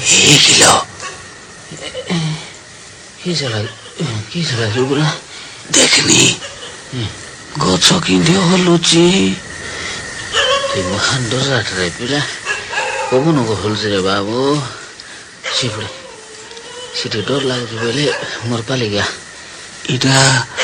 kilo के छ पुरा देखनी गछ किन्थ्यो हो लुची महान डर रे पिला कोमुनको फुल्छ रे बाबु सिपडे सिटी डर लाग्छ बेले मोर पाली गया इटा